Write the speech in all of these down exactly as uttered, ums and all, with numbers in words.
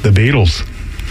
The Beatles.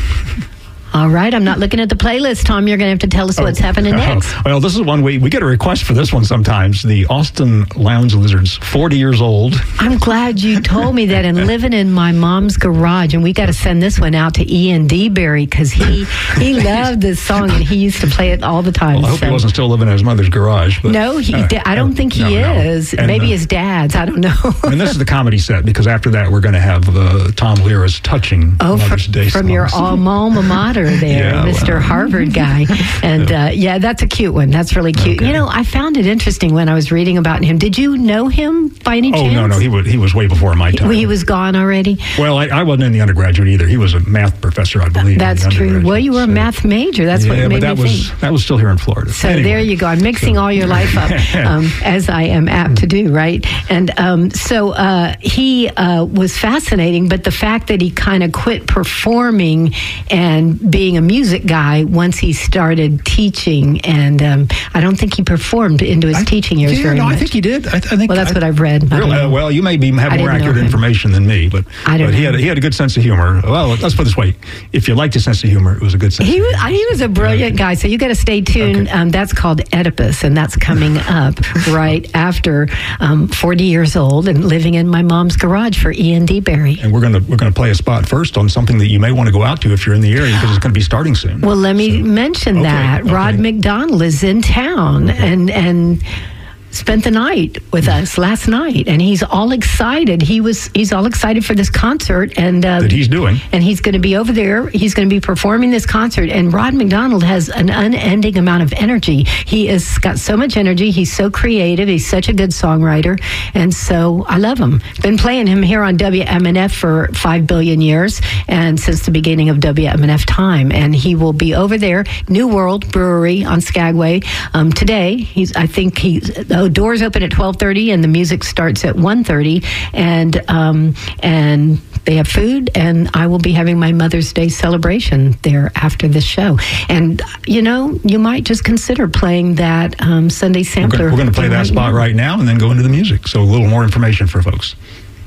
All right, I'm not looking at the playlist, Tom. You're going to have to tell us what's oh, happening next. Oh, well, this is one we we get a request for this one sometimes. The Austin Lounge Lizards, forty years old. I'm glad you told me that. And living in my mom's garage, and we got to send this one out to Ian DeBerry because he he loved this song and he used to play it all the time. Well, I hope so. he wasn't still living in his mother's garage. But, no, he. uh, I don't think he no, is. no. And, Maybe uh, his dad's. I don't know. And this is the comedy set because after that we're going to have uh, Tom Leira's touching oh, Mother's from, Day from your alma mater there, Yeah, Mister well. Harvard guy. And uh, yeah, that's a cute one. That's really cute. Okay. You know, I found it interesting when I was reading about him. Did you know him by any Oh, chance? no, no. He was, he was way before my time. He, he was gone already? Well, I, I wasn't in the undergraduate either. He was a math professor, I believe. That's true. Well, you were a so. math major. That's yeah, what made but that me was, think. that was still here in Florida. So anyway, there you go. I'm mixing so. all your life up, um, as I am apt to do, right? And um, so uh, he uh, was fascinating, but the fact that he kind of quit performing and being a music guy once he started teaching, and um, I don't think he performed into his I, teaching years yeah, very no, much. I think he did. I, I think. Well, that's I, what I've read. Really, uh, well, you may be have I more didn't know accurate him. information than me, but, I don't but he know. had a, he had a good sense of humor. Well, let's put it this way: if you liked his sense of humor, it was a good sense. He of was, humor. he was a brilliant guy, so you got to stay tuned. Okay. Um, that's called Oedipus, and that's coming up right after um, forty years old and living in my mom's garage for Ian DeBerry. And we're gonna we're gonna play a spot first on something that you may want to go out to if you're in the area because it's going to be starting soon. Well, let me So- mention Okay, that okay. Rod McDonald is in town and and spent the night with us last night, and he's all excited. He was he's all excited for this concert, and uh, That he's doing. and he's going to be over there. He's going to be performing this concert. And Rod McDonald has an unending amount of energy. He has got so much energy. He's so creative. He's such a good songwriter, and so I love him. Been playing him here on W M N F for five billion years, and since the beginning of W M N F time. And he will be over there, New World Brewery on Skagway um, today. He's I think he's. Uh, doors open at twelve thirty and the music starts at one thirty, and um, and they have food, and I will be having my Mother's Day celebration there after this show. And you know, you might just consider playing that um, Sunday sampler. We're going to play that right spot now. right now and then go into the music. So a little more information for folks.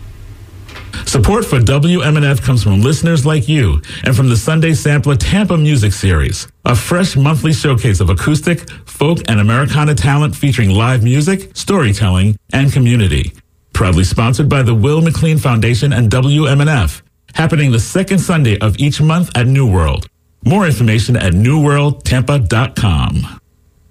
Support for W M N F comes from listeners like you and from the Sunday Sampler Tampa Music Series, a fresh monthly showcase of acoustic, folk, and Americana talent featuring live music, storytelling, and community. Proudly sponsored by the Will McLean Foundation and W M N F, happening the second Sunday of each month at New World. More information at new world tampa dot com.